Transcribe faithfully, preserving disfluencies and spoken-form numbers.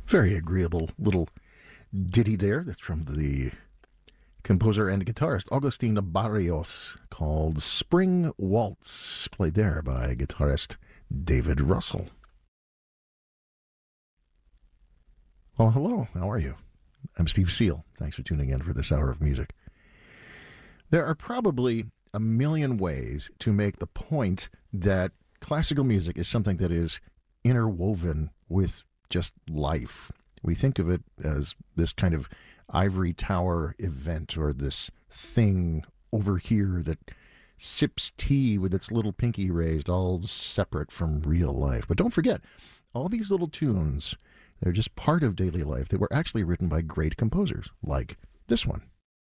Very agreeable little ditty there. That's from the composer and guitarist Augustin Barrios, called Spring Waltz, played there by guitarist David Russell. Well, hello. How are you? I'm Steve Seal. Thanks for tuning in for this hour of music. There are probably a million ways to make the point that classical music is something that is interwoven with just life. We think of it as this kind of ivory tower event, or this thing over here that sips tea with its little pinky raised, all separate from real life. But don't forget, all these little tunes, they're just part of daily life. They were actually written by great composers, like this one.